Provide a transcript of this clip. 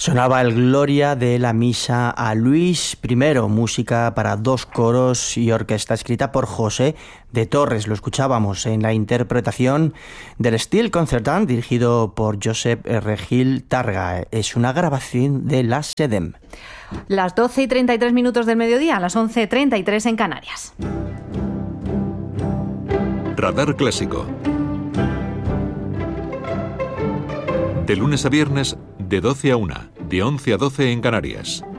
Sonaba el Gloria de la Misa a Luis I, música para 2 coros y orquesta escrita por José de Torres. Lo escuchábamos en la interpretación del Steel Concertant dirigido por Josep Regil Targa. Es una grabación de la SEDEM. Las 12:33 del mediodía, las 11:33 en Canarias. Radar Clásico. De lunes a viernes, de 12 a 1, de 11 a 12 en Canarias.